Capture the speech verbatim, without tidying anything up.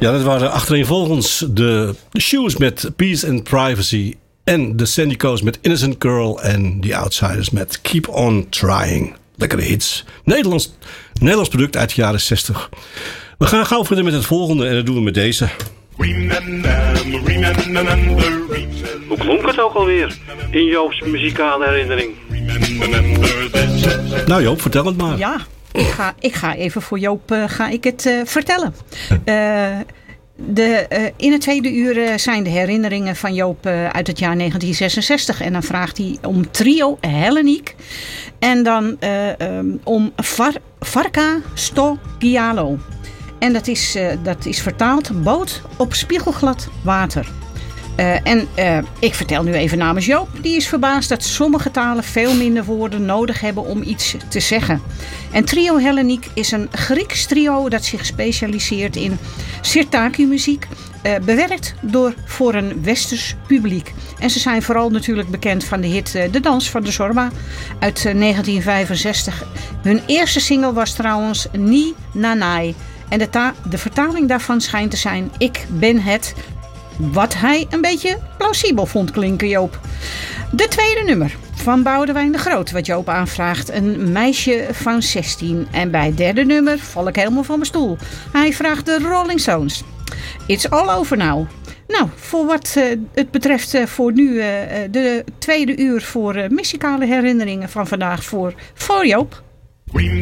Ja, dat waren achtereenvolgens de, de Shoes met Peace and Privacy. En de Sandy Coast met Innocent Girl. En The Outsiders met Keep On Trying. Lekkere hits. Nederlands, Nederlands product uit de jaren zestig. We gaan gauw verder met het volgende. En dat doen we met deze. Hoe klonk het ook alweer in Joop's muzikale herinnering? Nou Joop, vertel het maar. Ja, ik ga, ik ga even voor Joop uh, ga ik het uh, vertellen. Uh, de, uh, in het tweede uur uh, zijn de herinneringen van Joop uh, uit het jaar negentien zesenzestig. En dan vraagt hij om trio Helleniek. En dan uh, um, om var, Varka Sto Giallo. En dat is, uh, dat is vertaald boot op spiegelglad water. Uh, en uh, ik vertel nu even namens Joop. Die is verbaasd dat sommige talen veel minder woorden nodig hebben om iets te zeggen. En trio Helleniek is een Grieks trio dat zich specialiseert in sirtaki-muziek. Uh, bewerkt door voor een westers publiek. En ze zijn vooral natuurlijk bekend van de hit uh, De Dans van de Zorba uit uh, negentien vijfenzestig. Hun eerste single was trouwens Ni Nanai. En de, ta- de vertaling daarvan schijnt te zijn Ik ben het. Wat hij een beetje plausibel vond klinken, Joop. De tweede nummer van Boudewijn de Groot, wat Joop aanvraagt. Een meisje van zestien. En bij het derde nummer val ik helemaal van mijn stoel. Hij vraagt de Rolling Stones. It's all over now. Nou, voor wat uh, het betreft uh, voor nu uh, de tweede uur voor uh, muzikale herinneringen van vandaag voor, voor Joop.